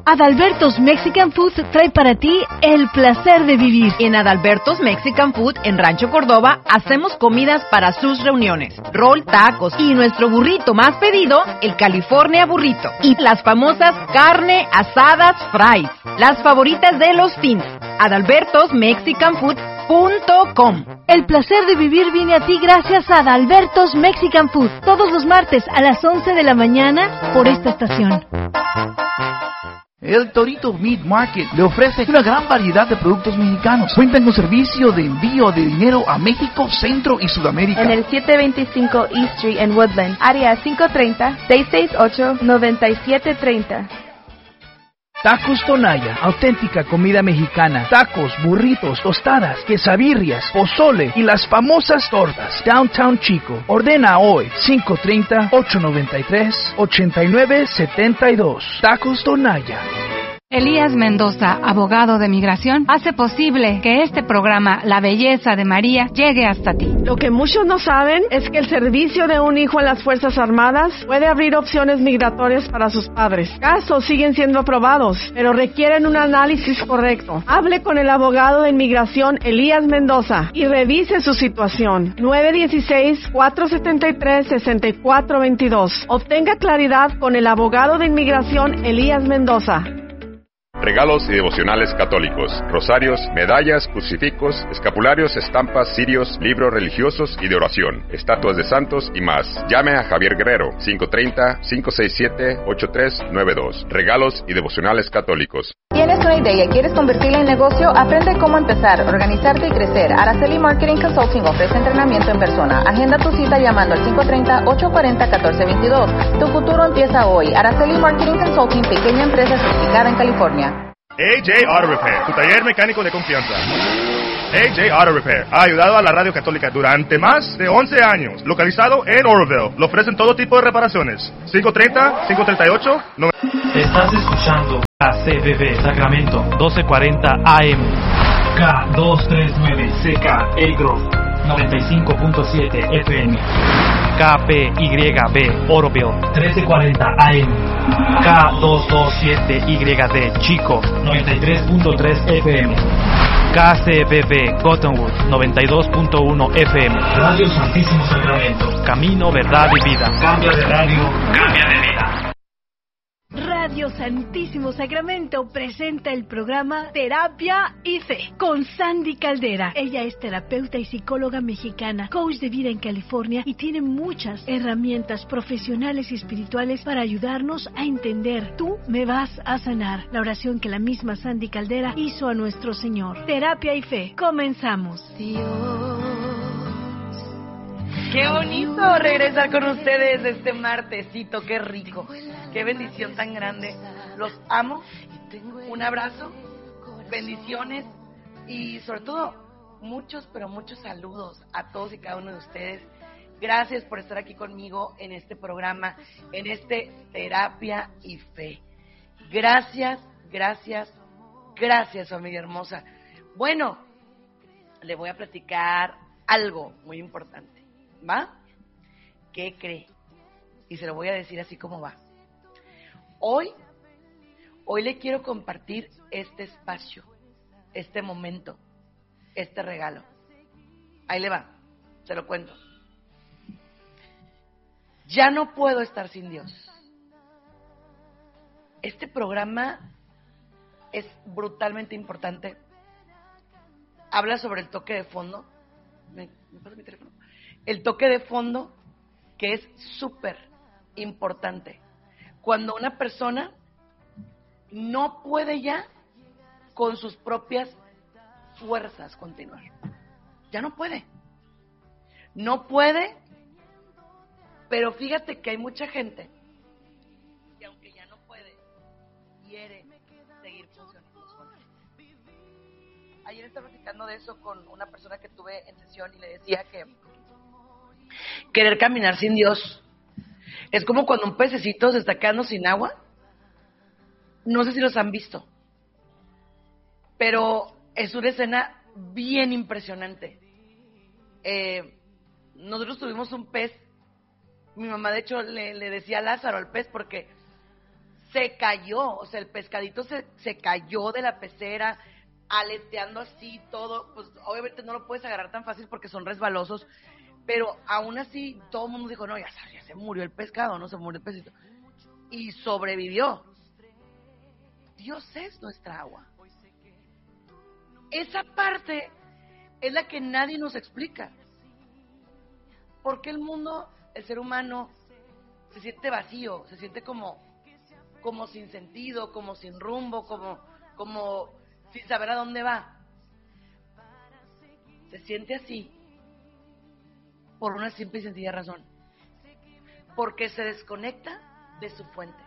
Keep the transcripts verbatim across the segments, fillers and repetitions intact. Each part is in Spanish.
Adalberto's Mexican Food trae para ti el placer de vivir. En Adalberto's Mexican Food en Rancho Córdoba hacemos comidas para sus reuniones, rol, tacos y nuestro burrito más pedido, el California Burrito. Y las famosas carne asadas fries, las favoritas de los teens. Adalbertos Mexican Food punto com. El placer de vivir viene a ti gracias a Adalberto's Mexican Food. Todos los martes a las once de la mañana por esta estación. El Torito Meat Market le ofrece una gran variedad de productos mexicanos. Cuentan con servicio de envío de dinero a México, Centro y Sudamérica. En el siete veinticinco East Street en Woodland, área cinco treinta, seis seis ocho, nueve siete tres cero. Tacos Tonaya, auténtica comida mexicana. Tacos, burritos, tostadas, quesabirrias, pozole y las famosas tortas. Downtown Chico. Ordena hoy cinco tres cero, ocho nueve tres, ocho nueve siete dos. Tacos Tonaya. Elías Mendoza, abogado de migración, hace posible que este programa, La Belleza de María, llegue hasta ti. Lo que muchos no saben es que el servicio de un hijo en las Fuerzas Armadas puede abrir opciones migratorias para sus padres. Casos siguen siendo aprobados, pero requieren un análisis correcto. Hable con el abogado de inmigración Elías Mendoza y revise su situación. nueve uno seis, cuatro siete tres, seis cuatro dos dos. Obtenga claridad con el abogado de inmigración Elías Mendoza. Regalos y devocionales católicos, rosarios, medallas, crucifijos, escapularios, estampas, cirios, libros religiosos y de oración, estatuas de santos y más. Llame a Javier Guerrero, cinco tres cero, cinco seis siete, ocho tres nueve dos. Regalos y devocionales católicos. ¿Tienes una idea y quieres convertirla en negocio? Aprende cómo empezar, organizarte y crecer. Araceli Marketing Consulting ofrece entrenamiento en persona. Agenda tu cita llamando al cinco tres cero, ocho cuatro cero, uno cuatro dos dos. Tu futuro empieza hoy. Araceli Marketing Consulting, pequeña empresa certificada en California. A J Auto Repair, tu taller mecánico de confianza. A J Auto Repair ha ayudado a la radio católica durante más de once años. Localizado en Oroville, le ofrecen todo tipo de reparaciones. cinco tres cero, cinco tres ocho, nueve. Estás escuchando K C B B Sacramento doce cuarenta A M, K doscientos treinta y nueve C K El Grove noventa y cinco punto siete F M, K P Y B Oroville trece cuarenta A M, K doscientos veintisiete Y D Chico noventa y tres punto tres F M, K C B B Cottonwood noventa y dos punto uno F M. Radio Santísimo Sacramento, camino, verdad y vida. Cambia de radio, cambia de vida. Radio Santísimo Sacramento presenta el programa Terapia y Fe con Sandy Caldera. Ella es terapeuta y psicóloga mexicana, coach de vida en California y tiene muchas herramientas profesionales y espirituales para ayudarnos a entender. Tú me vas a sanar. La oración que la misma Sandy Caldera hizo a nuestro Señor. Terapia y Fe. Comenzamos. Dios. Qué bonito regresar con ustedes este martesito, qué rico, qué bendición tan grande. Los amo, un abrazo, bendiciones y sobre todo muchos, pero muchos saludos a todos y cada uno de ustedes. Gracias por estar aquí conmigo en este programa, en este Terapia y Fe. Gracias, gracias, gracias, familia hermosa. Bueno, le voy a platicar algo muy importante. ¿Va? ¿Qué cree? Y se lo voy a decir así como va. Hoy, hoy le quiero compartir este espacio, este momento, este regalo. Ahí le va, se lo cuento. Ya no puedo estar sin Dios. Este programa es brutalmente importante. Habla sobre el toque de fondo. ¿Me, me pasa mi teléfono? El toque de fondo, que es súper importante. Cuando una persona no puede ya con sus propias fuerzas continuar. Ya no puede. No puede, pero fíjate que hay mucha gente que aunque ya no puede, quiere seguir funcionando sola. Ayer estaba platicando de eso con una persona que tuve en sesión y le decía que querer caminar sin Dios es como cuando un pececito se está quedando sin agua. No sé si los han visto, pero es una escena bien impresionante. Eh, nosotros tuvimos un pez. Mi mamá de hecho le, le decía Lázaro al pez porque se cayó, o sea, el pescadito se, se cayó de la pecera, aleteando así todo, pues obviamente no lo puedes agarrar tan fácil porque son resbalosos, pero aún así todo el mundo dijo, no, ya, ya se murió el pescado, no se murió el pescadito, y sobrevivió. Dios es nuestra agua. Esa parte es la que nadie nos explica. ¿Por qué el mundo, el ser humano, se siente vacío, se siente como, como sin sentido, como sin rumbo, como, como sin saber a dónde va? Se siente así por una simple y sencilla razón. Porque se desconecta de su fuente.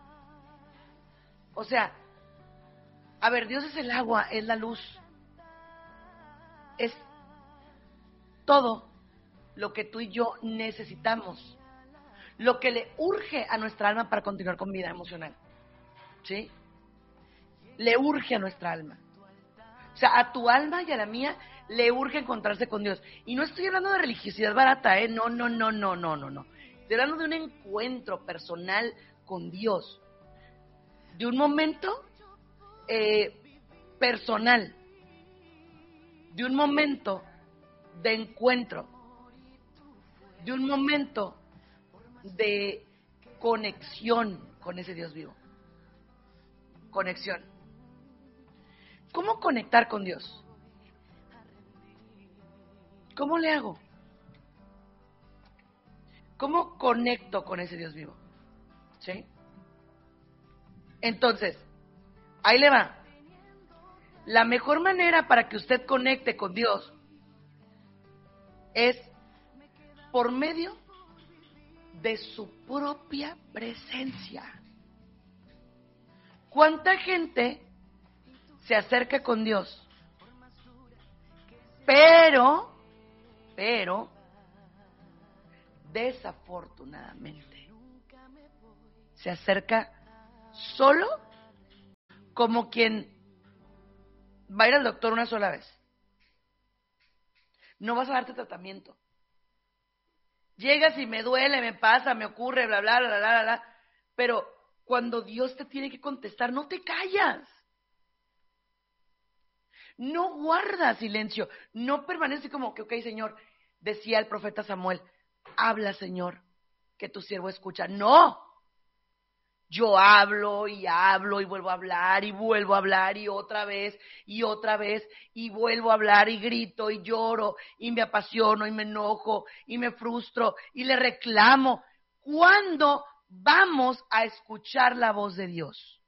O sea, a ver, Dios es el agua, es la luz. Es todo lo que tú y yo necesitamos, lo que le urge a nuestra alma para continuar con vida emocional, ¿sí? Le urge a nuestra alma. O sea, a tu alma y a la mía le urge encontrarse con Dios. Y no estoy hablando de religiosidad barata, ¿eh? No, no, no, no, no, no, no. Estoy hablando de un encuentro personal con Dios. De un momento eh, personal. De un momento de encuentro, de un momento de conexión con ese Dios vivo. Conexión. ¿Cómo conectar con Dios? ¿Cómo le hago? ¿Cómo conecto con ese Dios vivo? ¿Sí? Entonces, ahí le va. La mejor manera para que usted conecte con Dios es por medio de su propia presencia. ¿Cuánta gente se acerca con Dios? Pero, pero, desafortunadamente, se acerca solo como quien va a ir al doctor una sola vez. No vas a darte tratamiento. Llegas y me duele, me pasa, me ocurre, bla, bla, bla, bla, bla, bla. Pero cuando Dios te tiene que contestar, no te callas. No guardas silencio. No permanece como que, ok, Señor, decía el profeta Samuel, habla, Señor, que tu siervo escucha. No. Yo hablo y hablo y vuelvo a hablar y vuelvo a hablar y otra vez y otra vez y vuelvo a hablar y grito y lloro y me apasiono y me enojo y me frustro y le reclamo. ¿Cuándo vamos a escuchar la voz de Dios?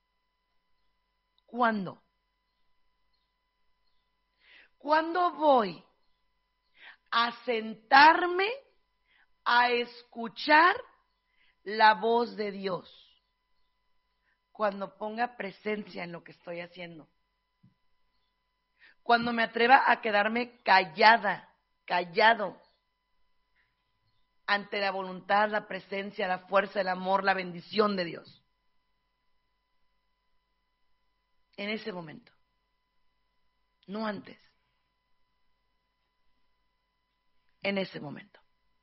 ¿Cuándo? ¿Cuándo voy a sentarme a escuchar la voz de Dios? Cuando ponga presencia en lo que estoy haciendo. Cuando me atreva a quedarme callada, callado, ante la voluntad, la presencia, la fuerza, el amor, la bendición de Dios. En ese momento. No antes. En ese momento.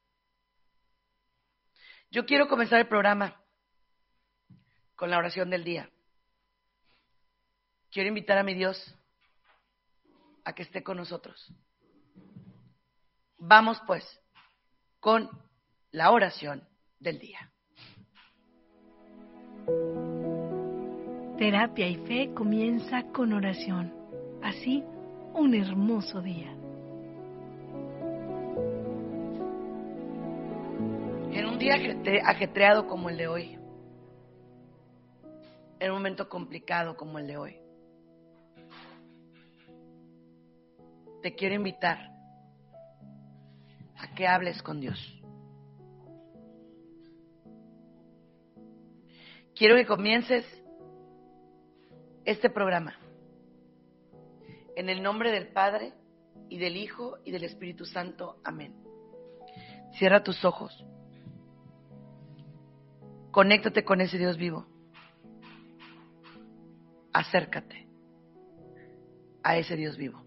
Yo quiero comenzar el programa con la oración del día. Quiero invitar a mi Dios a que esté con nosotros. Vamos pues con la oración del día. Terapia y Fe comienza con oración. Así, un hermoso día. En un día ajetreado como el de hoy, en un momento complicado como el de hoy, te quiero invitar a que hables con Dios. Quiero que comiences este programa en el nombre del Padre y del Hijo y del Espíritu Santo. Amén. Cierra tus ojos. Conéctate con ese Dios vivo. Acércate a ese Dios vivo.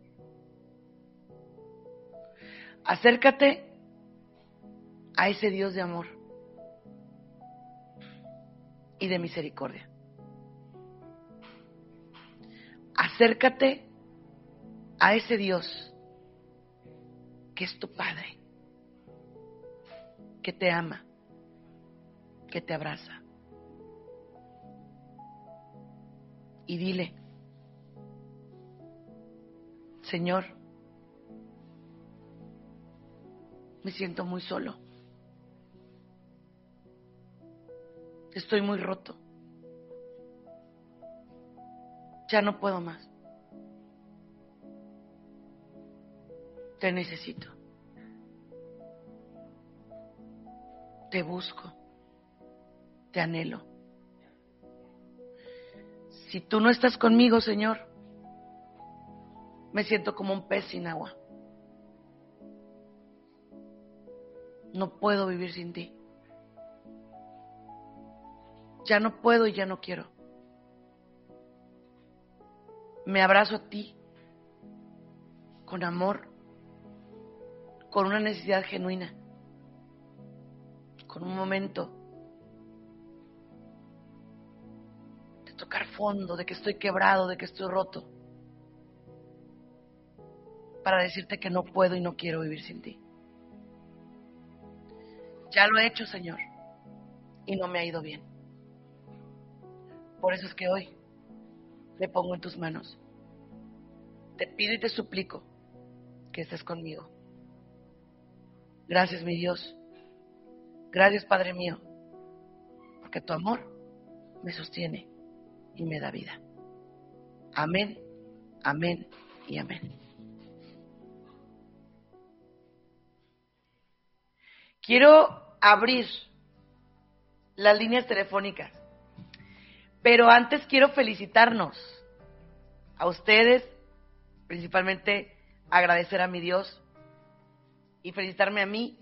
Acércate a ese Dios de amor. y de misericordia. Acércate a ese Dios que es tu Padre, que te ama, que te abraza. Y dile: Señor, me siento muy solo. Estoy muy roto. Ya no puedo más. Te necesito. Te busco. Te anhelo. Si tú no estás conmigo, Señor, me siento como un pez sin agua. No puedo vivir sin ti. Ya no puedo y ya no quiero. Me abrazo a ti con amor, con una necesidad genuina, con un momento de tocar fondo, de que estoy quebrado, de que estoy roto, para decirte que no puedo y no quiero vivir sin ti. Ya lo he hecho, Señor, y no me ha ido bien. Por eso es que hoy me pongo en tus manos. Te pido y te suplico que estés conmigo. Gracias, mi Dios. Gracias, Padre mío, porque tu amor me sostiene y me da vida. Amén, amén y amén. Quiero abrir las líneas telefónicas, pero antes quiero felicitarnos a ustedes, principalmente agradecer a mi Dios y felicitarme a mí,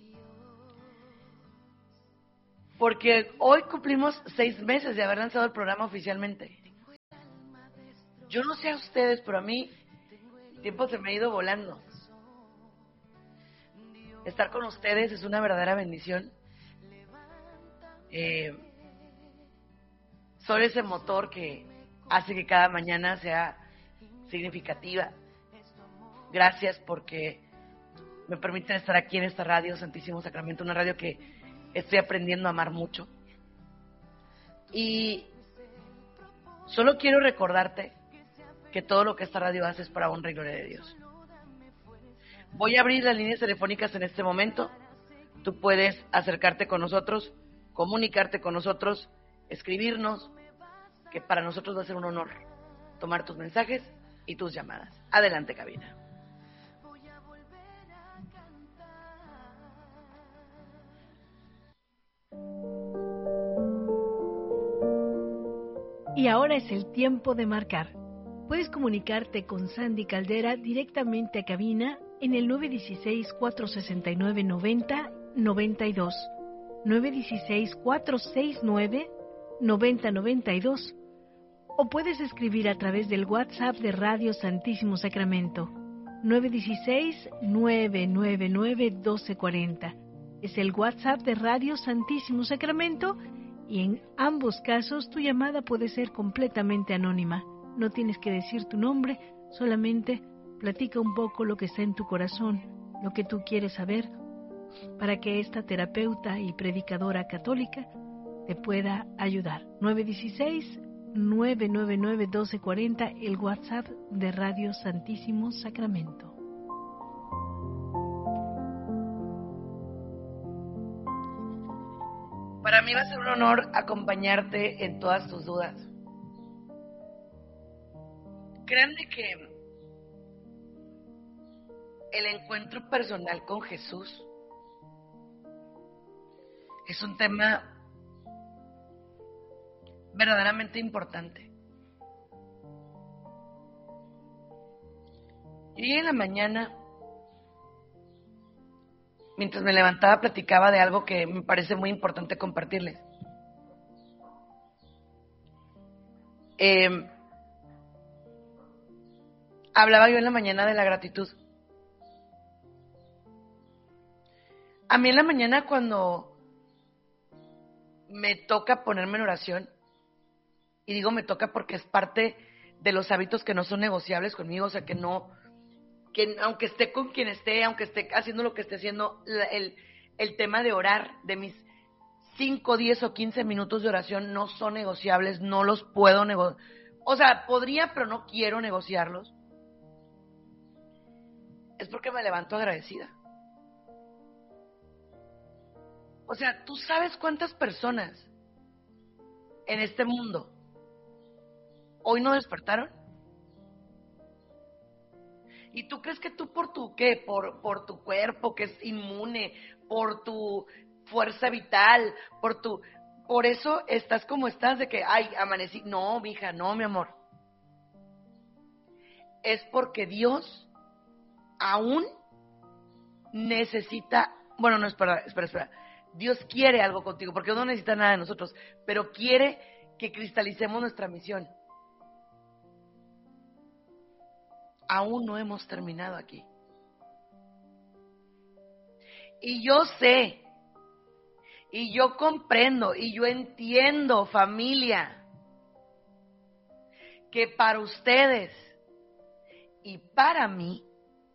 porque hoy cumplimos seis meses de haber lanzado el programa oficialmente. Yo no sé a ustedes, pero a mí el tiempo se me ha ido volando. Estar con ustedes es una verdadera bendición. Eh, soy ese motor que hace que cada mañana sea significativa. Gracias porque me permiten estar aquí en esta radio, Santísimo Sacramento, una radio que estoy aprendiendo a amar mucho. Y solo quiero recordarte que todo lo que esta radio hace es para honra y gloria de Dios. Voy a abrir las líneas telefónicas en este momento. Tú puedes acercarte con nosotros, comunicarte con nosotros, escribirnos, que para nosotros va a ser un honor tomar tus mensajes y tus llamadas. Adelante, cabina. Y ahora es el tiempo de marcar. Puedes comunicarte con Sandy Caldera directamente a cabina en el nueve uno seis, cuatro seis nueve, nueve cero nueve dos, nueve uno seis, cuatro seis nueve, nueve cero nueve dos, o puedes escribir a través del WhatsApp de Radio Santísimo Sacramento, nueve uno seis, nueve nueve nueve, uno dos cuatro cero. Es el WhatsApp de Radio Santísimo Sacramento y en ambos casos tu llamada puede ser completamente anónima. No tienes que decir tu nombre, solamente platica un poco lo que está en tu corazón, lo que tú quieres saber, para que esta terapeuta y predicadora católica te pueda ayudar. nueve uno seis, nueve nueve nueve, uno dos cuatro cero, el WhatsApp de Radio Santísimo Sacramento. Para mí va a ser un honor acompañarte en todas tus dudas. Créanme que el encuentro personal con Jesús es un tema verdaderamente importante. Yo hoy en la mañana, mientras me levantaba, platicaba de algo que me parece muy importante compartirles. Eh, hablaba yo en la mañana de la gratitud. A mí en la mañana, cuando me toca ponerme en oración, Y digo me toca porque es parte de los hábitos que no son negociables conmigo, o sea, que no, que aunque esté con quien esté, aunque esté haciendo lo que esté haciendo, la, el, el tema de orar, de mis cinco, diez o quince minutos de oración no son negociables, no los puedo negociar. O sea, podría, pero no quiero negociarlos. Es porque me levanto agradecida. O sea, ¿tú sabes cuántas personas en este mundo hoy no despertaron? ¿Y tú crees que tú por tu qué? Por, por tu cuerpo que es inmune, por tu fuerza vital, por tu... Por eso estás como estás de que, ay, amanecí. No, mija, no, mi amor. Es porque Dios aún necesita... Bueno, no, espera, espera, espera. Dios quiere algo contigo, porque Dios no necesita nada de nosotros, pero quiere que cristalicemos nuestra misión. Aún no hemos terminado aquí. Y yo sé, y yo comprendo, y yo entiendo, familia, que para ustedes y para mí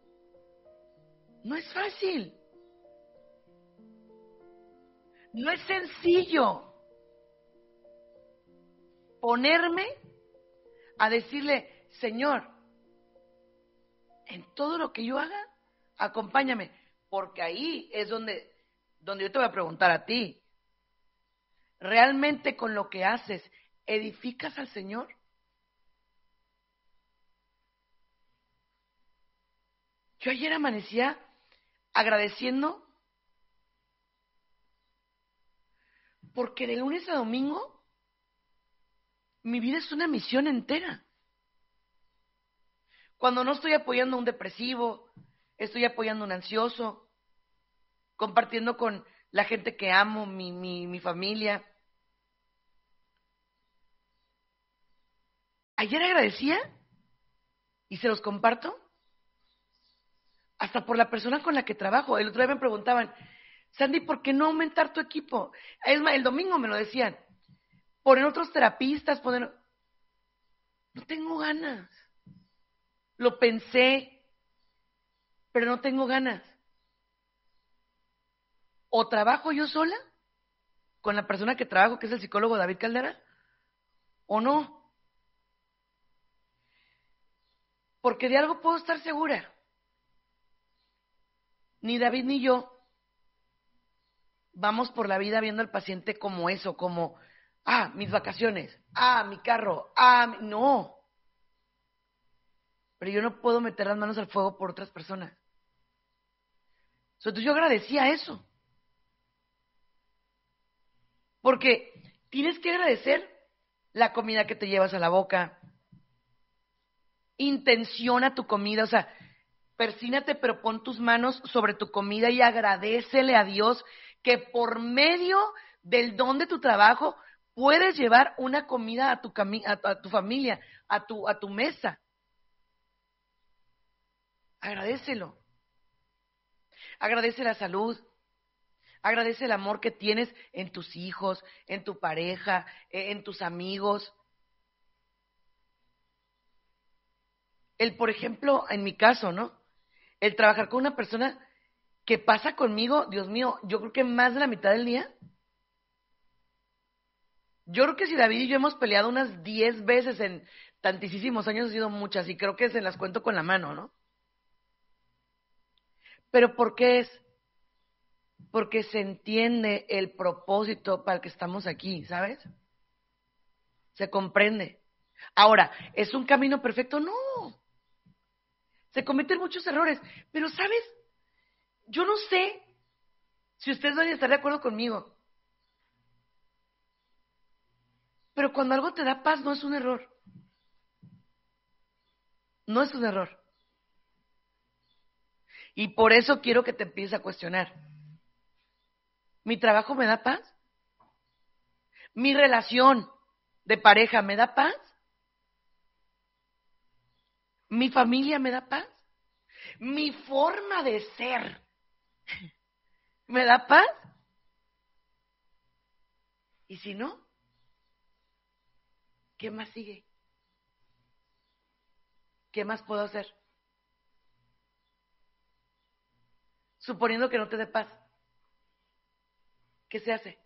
no es fácil. No es sencillo ponerme a decirle, Señor, en todo lo que yo haga, acompáñame, porque ahí es donde, donde yo te voy a preguntar a ti, ¿realmente con lo que haces edificas al Señor? Yo ayer amanecía agradeciendo porque de lunes a domingo mi vida es una misión entera. Cuando no estoy apoyando a un depresivo, estoy apoyando a un ansioso, compartiendo con la gente que amo, mi, mi, mi familia. Ayer agradecía, y se los comparto, hasta por la persona con la que trabajo. El otro día me preguntaban, Sandy, ¿por qué no aumentar tu equipo? Es más, el domingo me lo decían, poner otros terapistas, poner... No tengo ganas. Lo pensé, pero no tengo ganas. O trabajo yo sola, con la persona que trabajo, que es el psicólogo David Caldera, o no. Porque de algo puedo estar segura. Ni David ni yo vamos por la vida viendo al paciente como eso, como, ah, mis vacaciones, ah, mi carro, ah, mi... no. Pero yo no puedo meter las manos al fuego por otras personas. Entonces yo agradecía eso. Porque tienes que agradecer la comida que te llevas a la boca. Intenciona tu comida, o sea, persínate, pero pon tus manos sobre tu comida y agradécele a Dios que por medio del don de tu trabajo puedes llevar una comida a tu, cami- a, a tu familia, a tu, a tu mesa. Agradécelo. Agradece la salud. Agradece el amor que tienes en tus hijos, en tu pareja, en tus amigos. El, por ejemplo, en mi caso, ¿no? El trabajar con una persona que pasa conmigo, Dios mío, yo creo que más de la mitad del día. Yo creo que si David y yo hemos peleado unas diez veces en tantísimos años, ha sido muchas, y creo que se las cuento con la mano, ¿no? ¿Pero por qué es? Porque se entiende el propósito para el que estamos aquí, ¿sabes? Se comprende. Ahora, ¿es un camino perfecto? No. Se cometen muchos errores, pero ¿sabes? Yo no sé si ustedes van a estar de acuerdo conmigo. Pero cuando algo te da paz, no es un error. No es un error. Y por eso quiero que te empieces a cuestionar. ¿Mi trabajo me da paz? ¿Mi relación de pareja me da paz? ¿Mi familia me da paz? ¿Mi forma de ser me da paz? ¿Y si no? ¿qué más sigue? ¿Qué más puedo hacer? Suponiendo que no te dé paz, ¿qué se hace?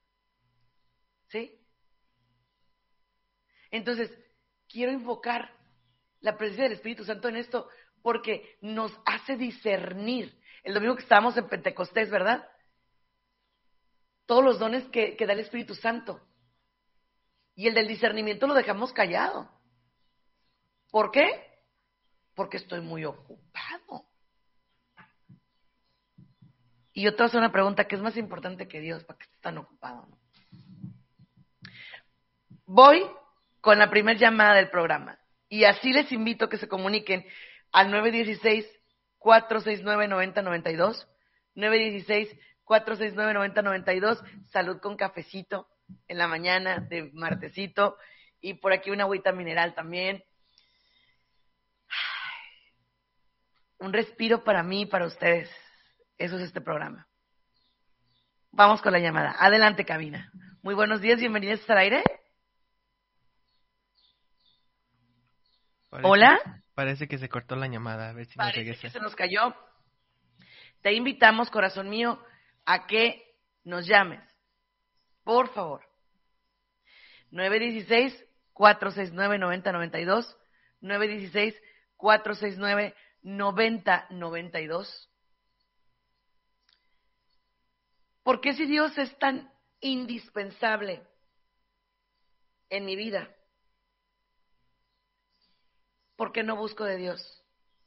¿Sí? Entonces, quiero invocar la presencia del Espíritu Santo en esto, porque nos hace discernir. El domingo que estábamos en Pentecostés, ¿verdad? Todos los dones que, que da el Espíritu Santo. Y el del discernimiento lo dejamos callado. ¿Por qué? Porque estoy muy ocupado. Y yo te voy a hacer una pregunta, ¿qué es más importante que Dios? ¿Para qué estás tan ocupado? ¿No? Voy con la primera llamada del programa. Y así les invito a que se comuniquen al nueve uno seis, cuatro seis nueve, nueve cero nueve dos. nueve uno seis, cuatro seis nueve, nueve cero nueve dos. Salud con cafecito en la mañana de martesito. Y por aquí una agüita mineral también. Un respiro para mí y para ustedes. Eso es este programa. Vamos con la llamada. Adelante, cabina. Muy buenos días, bienvenidos al aire. Parece, Hola. Parece que se cortó la llamada, a ver si nos Parece regresa. que se nos cayó. Te invitamos, corazón mío, a que nos llames. Por favor. nueve uno seis, cuatro seis nueve, nueve cero nueve dos. nueve uno seis, cuatro seis nueve, nueve cero nueve dos. ¿Por qué si Dios es tan indispensable en mi vida? ¿Por qué no busco de Dios?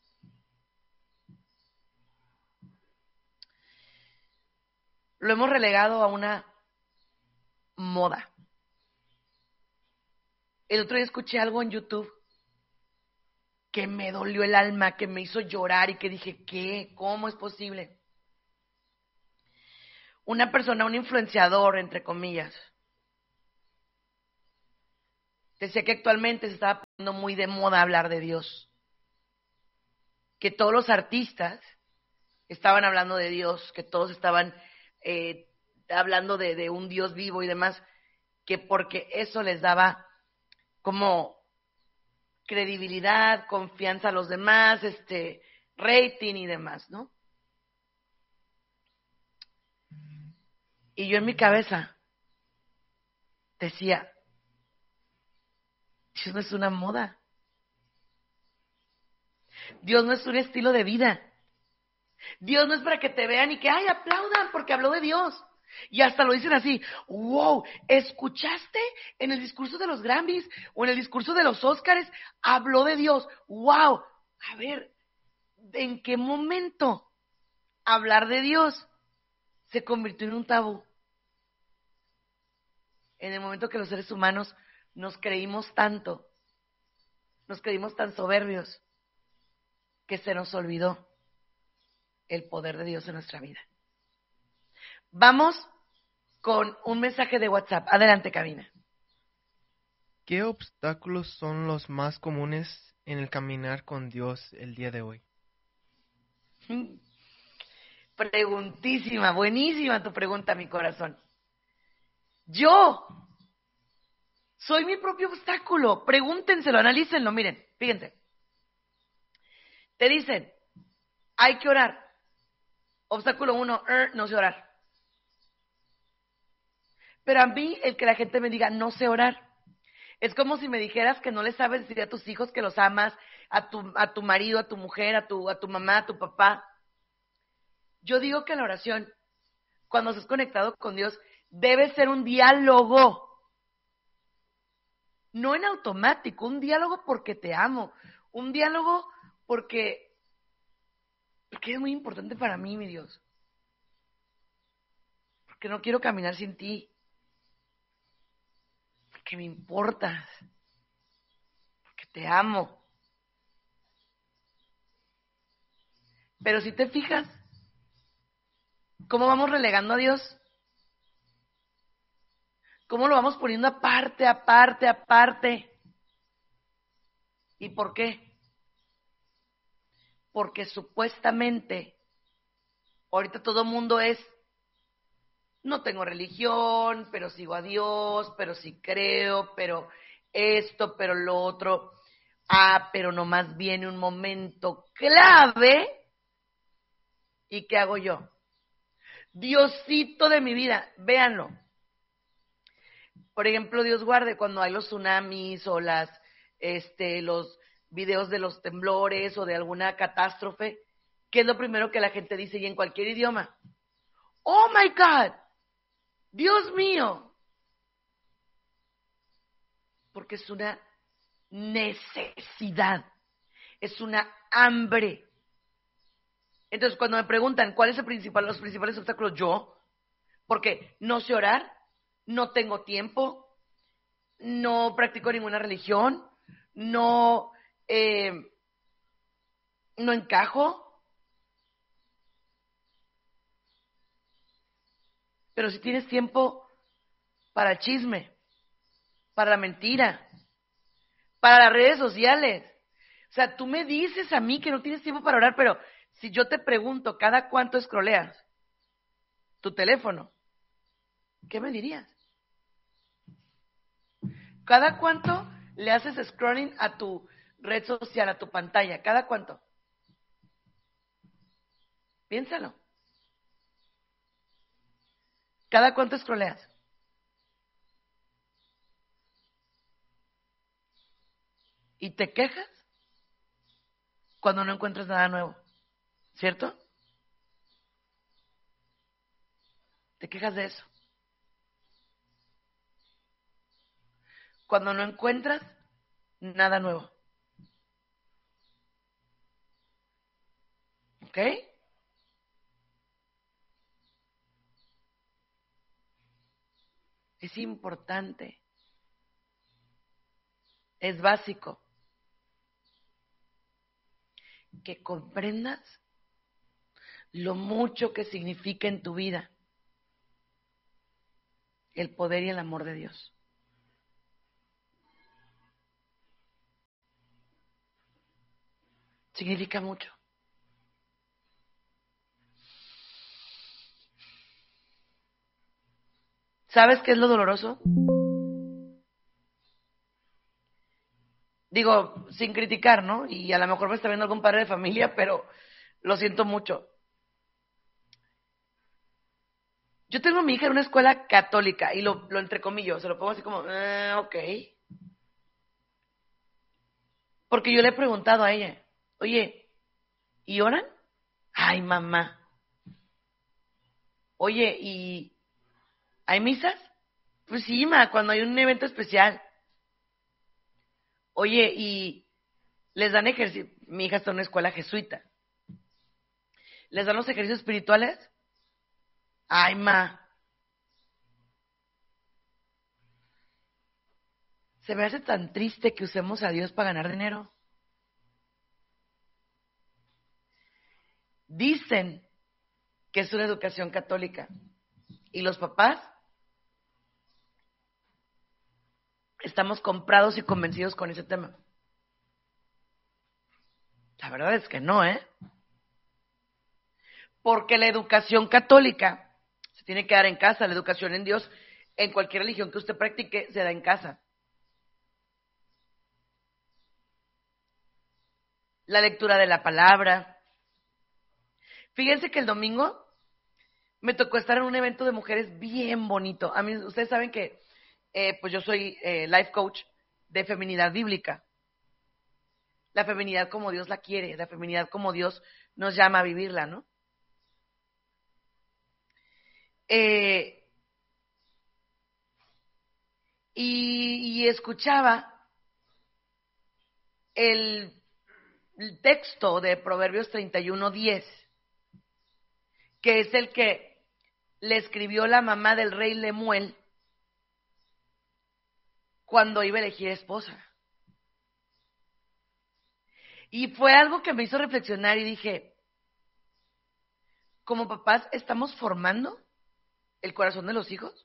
Lo hemos relegado a una moda. El otro día escuché algo en YouTube que me dolió el alma, que me hizo llorar y que dije, ¿qué? ¿Cómo es posible? Una persona, un influenciador, entre comillas, decía que actualmente se estaba poniendo muy de moda hablar de Dios. Que todos los artistas estaban hablando de Dios, que todos estaban eh, hablando de, de un Dios vivo y demás, que porque eso les daba como credibilidad, confianza a los demás, este, rating y demás, ¿no? Y yo en mi cabeza decía, Dios no es una moda. Dios no es un estilo de vida. Dios no es para que te vean y que, ay, aplaudan porque habló de Dios. Y hasta lo dicen así, wow, ¿escuchaste en el discurso de los Grammys o en el discurso de los Óscares? Habló de Dios. Wow, a ver, ¿en qué momento hablar de Dios se convirtió en un tabú? En el momento que los seres humanos nos creímos tanto, nos creímos tan soberbios, que se nos olvidó el poder de Dios en nuestra vida. Vamos con un mensaje de WhatsApp. Adelante, cabina. ¿Qué obstáculos son los más comunes en el caminar con Dios el día de hoy? Preguntísima, buenísima tu pregunta, mi corazón. Yo soy mi propio obstáculo. Pregúntenselo, analícenlo. Miren, fíjense. Te dicen, hay que orar. Obstáculo uno, er, no sé orar. Pero a mí, el que la gente me diga, no sé orar, es como si me dijeras que no le sabes decir a tus hijos que los amas, a tu, a tu marido, a tu mujer, a tu, a tu mamá, a tu papá. Yo digo que la oración, cuando estás conectado con Dios, debe ser un diálogo. No en automático, un diálogo porque te amo. Un diálogo porque, porque es muy importante para mí, mi Dios. Porque no quiero caminar sin ti. Porque me importas. Porque te amo. Pero si te fijas, ¿cómo vamos relegando a Dios? ¿Cómo lo vamos poniendo aparte, aparte, aparte? ¿Y por qué? Porque supuestamente, ahorita todo el mundo es, no tengo religión, pero sigo a Dios, pero sí creo, pero esto, pero lo otro. Ah, pero nomás viene un momento clave. ¿Y qué hago yo? Diosito de mi vida, véanlo. Por ejemplo, Dios guarde cuando hay los tsunamis o las, este, los videos de los temblores o de alguna catástrofe, ¿qué es lo primero que la gente dice y en cualquier idioma? ¡Oh, my God! ¡Dios mío! Porque es una necesidad, es una hambre. Entonces, cuando me preguntan cuál es el principal, los principales obstáculos, yo, porque no sé orar, no tengo tiempo, no practico ninguna religión, no, eh, no encajo. Pero si tienes tiempo para el chisme, para la mentira, para las redes sociales. O sea, tú me dices a mí que no tienes tiempo para orar, pero si yo te pregunto cada cuánto escroleas tu teléfono, ¿qué me dirías? ¿Cada cuánto le haces scrolling a tu red social, a tu pantalla? ¿Cada cuánto? Piénsalo. ¿Cada cuánto scrolleas? ¿Y te quejas cuando no encuentras nada nuevo? ¿Cierto? Te quejas de eso. Cuando no encuentras nada nuevo. ¿Ok? Es importante. Es básico que comprendas lo mucho que significa en tu vida el poder y el amor de Dios. Significa mucho. ¿Sabes qué es lo doloroso? Digo, sin criticar, ¿no? Y a lo mejor me está viendo algún padre de familia, pero lo siento mucho. Yo tengo a mi hija en una escuela católica, y lo, lo entrecomillo, se lo pongo así como, eh, ok. Porque yo le he preguntado a ella, oye, ¿y oran? Ay, mamá. Oye, ¿y hay misas? Pues sí, ma, cuando hay un evento especial. Oye, ¿y les dan ejercicio? Mi hija está en una escuela jesuita. ¿Les dan los ejercicios espirituales? Ay, ma. Se me hace tan triste que usemos a Dios para ganar dinero. Dicen que es una educación católica. Y los papás estamos comprados y convencidos con ese tema. La verdad es que no, ¿eh? Porque la educación católica se tiene que dar en casa. La educación en Dios, en cualquier religión que usted practique, se da en casa. La lectura de la palabra. Fíjense que el domingo me tocó estar en un evento de mujeres bien bonito. A mí, ustedes saben que eh, pues yo soy eh, life coach de feminidad bíblica. La feminidad como Dios la quiere, la feminidad como Dios nos llama a vivirla, ¿no? Eh, y, y escuchaba el, el texto de Proverbios treinta y uno diez, que es el que le escribió la mamá del rey Lemuel cuando iba a elegir esposa. Y fue algo que me hizo reflexionar y dije, como papás, ¿estamos formando el corazón de los hijos?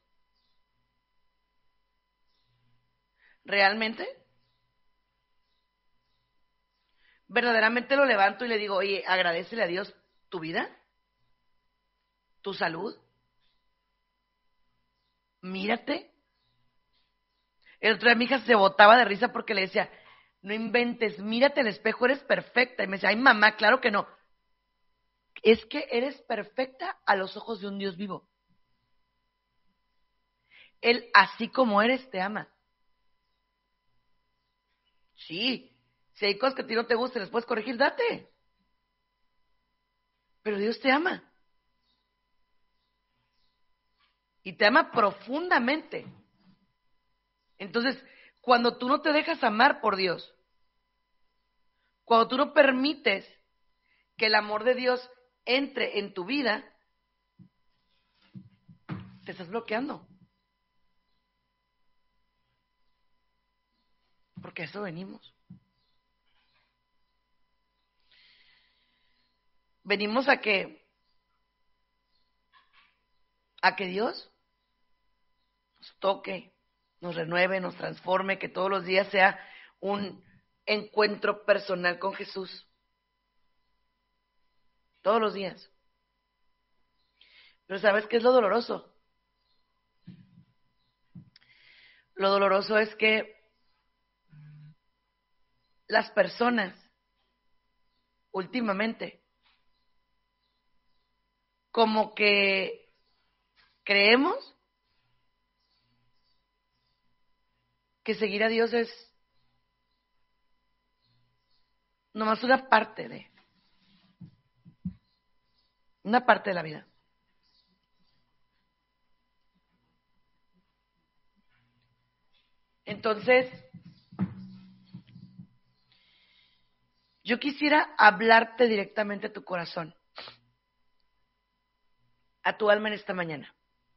¿Realmente? ¿Verdaderamente lo levanto y le digo, oye, agradécele a Dios tu vida, tu salud? Mírate. El otro día mi hija se botaba de risa porque le decía, no inventes, mírate al espejo, eres perfecta. Y me decía, ay mamá, claro que no. Es que eres perfecta a los ojos de un Dios vivo. Él, así como eres, te ama. Sí, si hay cosas que a ti no te gustan, las puedes corregir, date. Pero Dios te ama. Y te ama profundamente. Entonces, cuando tú no te dejas amar por Dios, cuando tú no permites que el amor de Dios entre en tu vida, te estás bloqueando. Porque a eso venimos. Venimos a que a que Dios nos toque, nos renueve, nos transforme, que todos los días sea un encuentro personal con Jesús. Todos los días. Pero ¿sabes qué es lo doloroso? Lo doloroso es que las personas últimamente como que creemos que seguir a Dios es nomás una parte de una parte de la vida. Entonces, yo quisiera hablarte directamente a tu corazón, a tu alma en esta mañana.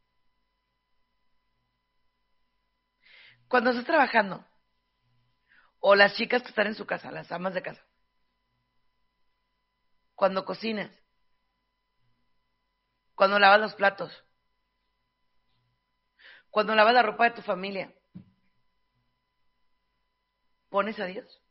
Cuando estás trabajando, o las chicas que están en su casa, las amas de casa, cuando cocinas, cuando lavas los platos, cuando lavas la ropa de tu familia, ¿pones a Dios?